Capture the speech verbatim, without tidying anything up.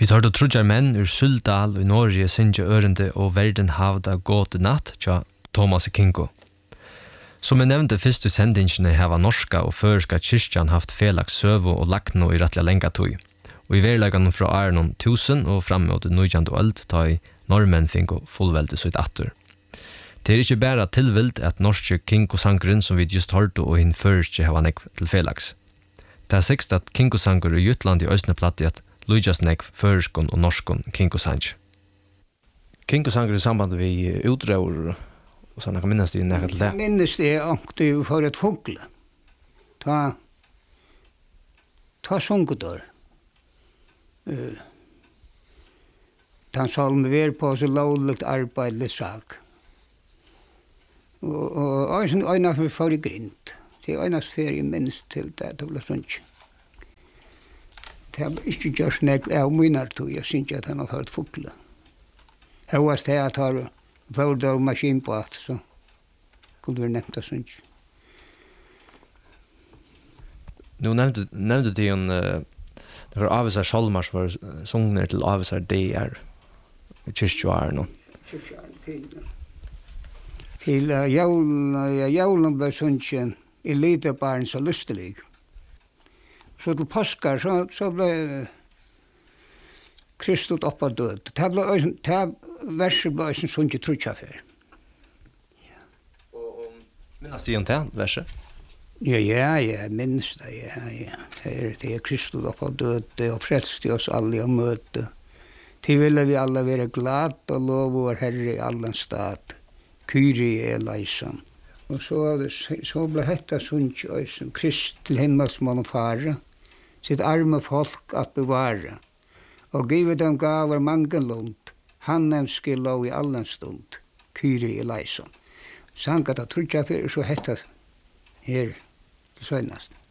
Vi tar det trudjar menn ur Suldal i Norge sinja ørende og verden havda gåte natt tja Thomas Kinko. Som jeg nevnte fyrst i sendingene hava norska og føreska kyrkjan haft felags søvo og lakno i rettlega lenga tøy. Og i verlegan fra Arnon tusen og fram mot nujande øld ta i normenn finko fullveldig sutt atter. Det er ikke bare tilvild at norske Kinko-sangren som vi just hørte og hinn føreske hava nekv til felags. Det er sikst at Kinko-sanger i Jutland i Østne platt i at Lujas nekv føreskon og norskon Kinko-sang. Kinko-sanger i samband vi utrøver og sånn kan minnes det nekka til det? Jeg minnes det at du får et fugle. Ta, ta sunkedår. Uh, ta salm ver på så lovligt arbeid litt sak. Og, og øyne for for i grint. Det er øyne ferie minst til det, det ble sånn. Det har ikke gjort nek av minner to, jeg synes ikke at han har hørt fugle. Høyest det at har vårdar maskin på at, så kunne vi nevnt det sånn. Nu nevnte, nevnte de en uh, det var avisar salmar som var sungner til avisar D R i kyrkjoar nå. Kyrkjoar til til uh, jaulen, uh, jaulen ble sunnkjen i lite barn så lystelig. Så til påskar så, så ble uh, Kristus oppa død. Det ble det verset ble en sunnkje trutja for. Og minnes de en til verset? Ja, ja, ja, minns det, ja, ja. Det er, det er Kristus oppa død og frelste oss alle å møte. Til ville vi alle være glad og lov vår Herre i allan stad. Kyrie eleison. Og så, så ble hetta sunnkje som Krist til himmelsmån og fare, sitt arme folk at bevare. Og givet dem gaver mangen lund, han nemske lov i allan stund, Kyrie eleison. Sangat at trudja fyrir så hetta her til søgnast.